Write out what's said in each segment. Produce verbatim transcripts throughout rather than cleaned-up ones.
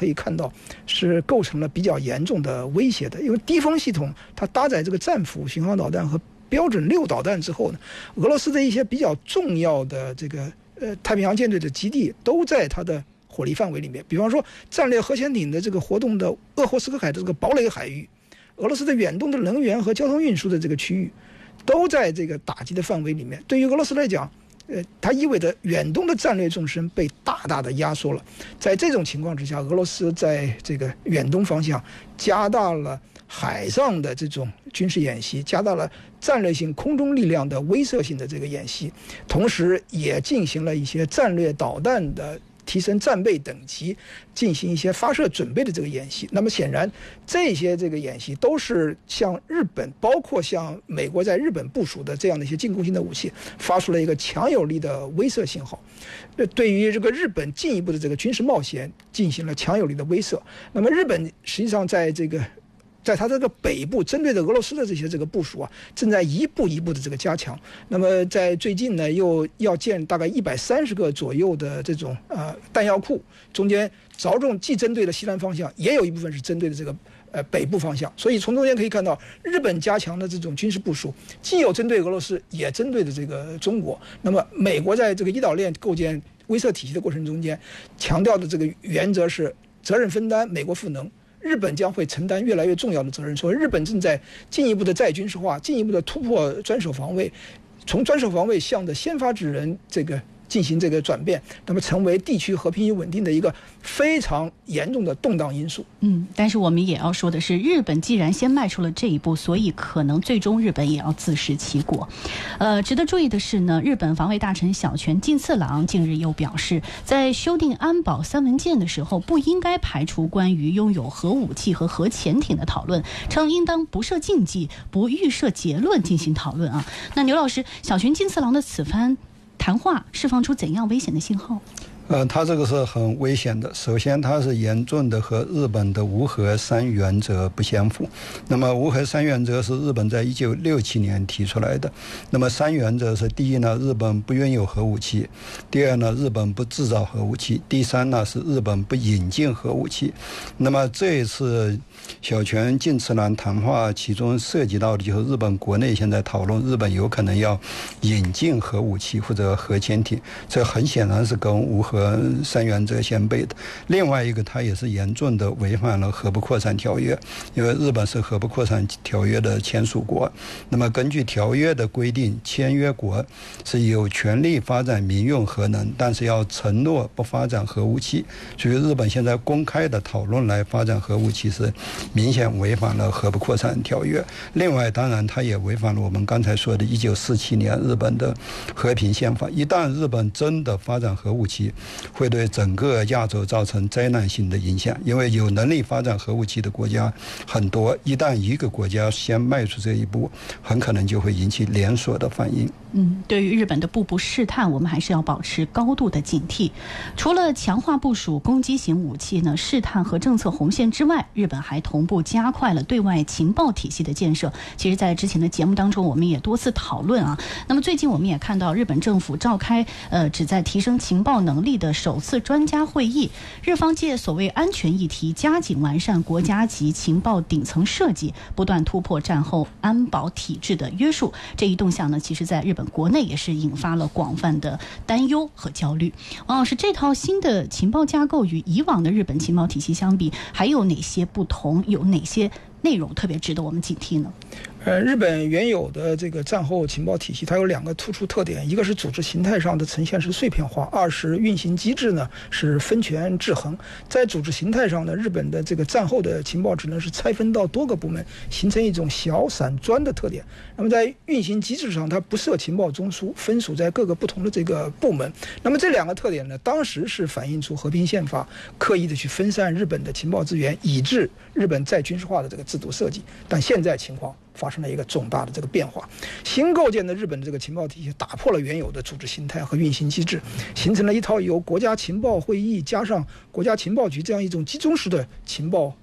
可以看到是构成了比较严重的威胁的。因为低风系统它搭载这个战斧巡航导弹和标准六导弹之后呢，俄罗斯的一些比较重要的这个呃太平洋舰队的基地都在它的火力范围里面。比方说战略核潜艇的这个活动的鄂霍次克海的这个堡垒海域，俄罗斯的远东的能源和交通运输的这个区域都在这个打击的范围里面。对于俄罗斯来讲，呃，它意味着远东的战略纵深被大大的压缩了。在这种情况之下，俄罗斯在这个远东方向加大了海上的这种军事演习，加大了战略性空中力量的威慑性的这个演习，同时也进行了一些战略导弹的提升战备等级，进行一些发射准备的这个演习。那么显然这些这个演习都是向日本，包括向美国在日本部署的这样的一些进攻性的武器发出了一个强有力的威慑信号，对于这个日本进一步的这个军事冒险进行了强有力的威慑。那么日本实际上在这个在它这个北部针对着俄罗斯的这些这个部署啊，正在一步一步的这个加强。那么在最近呢，又要建大概一百三十个左右的这种呃弹药库，中间着重既针对了西南方向，也有一部分是针对的这个呃北部方向。所以从中间可以看到，日本加强的这种军事部署，既有针对俄罗斯，也针对的这个中国。那么美国在这个一岛链构建威慑体系的过程中间，强调的这个原则是责任分担，美国赋能。日本将会承担越来越重要的责任，所以日本正在进一步的再军事化，进一步的突破专守防卫，从专守防卫向着先发制人这个进行这个转变，那么成为地区和平与稳定的一个非常严重的动荡因素。 嗯，但是我们也要说的是，日本既然先迈出了这一步，所以可能最终日本也要自食其果。呃，值得注意的是呢，日本防卫大臣小泉进次郎近日又表示，在修订安保三文件的时候，不应该排除关于拥有核武器和核潜艇的讨论，称应当不设禁忌，不预设结论进行讨论啊。那牛老师，小泉进次郎的此番谈话释放出怎样危险的信号？ 呃，他这个是很危险的。首先，他是严重的和日本的无核三原则不相符。那么，无核三原则是日本在一九六七年提出来的。那么，三原则是：第一呢，日本不拥有核武器；第二呢，日本不制造核武器；第三呢，是日本不引进核武器。那么，这一次小泉进次郎谈话，其中涉及到的就是日本国内现在讨论日本有可能要引进核武器或者核潜艇，这很显然是跟无核和三原则相悖的。另外一个，它也是严重的违反了核不扩散条约，因为日本是核不扩散条约的签署国。那么根据条约的规定，签约国是有权利发展民用核能，但是要承诺不发展核武器。所以日本现在公开的讨论来发展核武器是明显违反了核不扩散条约。另外，当然它也违反了我们刚才说的一九四七年日本的和平宪法。一旦日本真的发展核武器，会对整个亚洲造成灾难性的影响，因为有能力发展核武器的国家很多，一旦一个国家先迈出这一步，很可能就会引起连锁的反应。 嗯，对于日本的步步试探，我们还是要保持高度的警惕。除了强化部署攻击型武器呢，试探和政策红线之外，日本还同步加快了对外情报体系的建设。其实在之前的节目当中，我们也多次讨论啊。那么最近我们也看到日本政府召开呃旨在提升情报能力的首次专家会议，日方借所谓安全议题，加紧完善国家级情报顶层设计，不断突破战后安保体制的约束。这一动向呢，其实在日本国内也是引发了广泛的担忧和焦虑。王老师，这套新的情报架构与以往的日本情报体系相比，还有哪些不同？有哪些内容特别值得我们警惕呢？ 呃，日本原有的这个战后情报体系，它有两个突出特点，一个是组织形态上的呈现是碎片化，二是运行机制呢是分权制衡。在组织形态上呢，日本的这个战后的情报只能是拆分到多个部门，形成一种小散专的特点。那么在运行机制上，它不设情报中枢，分属在各个不同的这个部门。那么这两个特点呢，当时是反映出和平宪法刻意的去分散日本的情报资源，以致日本再军事化的这个制度设计。但现在情况发生了一个重大的这个变化，新构建的日本的这个情报体系打破了原有的组织形态和运行机制，形成了一套由国家情报会议加上国家情报局这样一种集中式的情报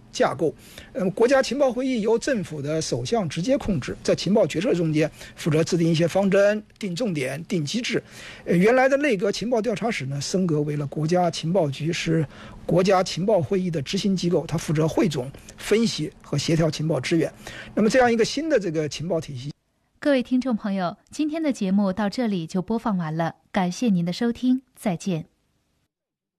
架构。呃，国家情报会议由政府的首相直接控制，在情报决策中间负责制定一些方针、定重点、定机制。呃，原来的内阁情报调查室呢，升格为了国家情报局，是国家情报会议的执行机构，它负责汇总、分析和协调情报资源。那么这样一个新的这个情报体系。 各位听众朋友，今天的节目到这里就播放完了，感谢您的收听，再见。